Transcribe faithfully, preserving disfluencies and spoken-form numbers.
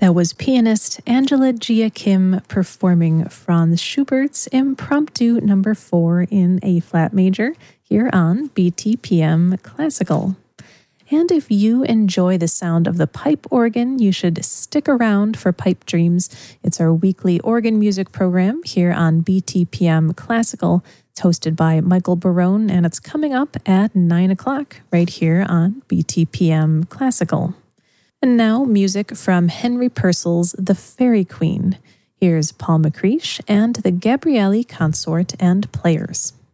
That was pianist Angela Gia Kim performing Franz Schubert's Impromptu number four in A-flat major here on B T P M Classical. And if you enjoy the sound of the pipe organ, you should stick around for Pipe Dreams. It's our weekly organ music program here on B T P M Classical. It's hosted by Michael Barone, and it's coming up at nine o'clock right here on B T P M Classical. And now, music from Henry Purcell's The Fairy Queen. Here's Paul McCreish and the Gabrielli Consort and Players.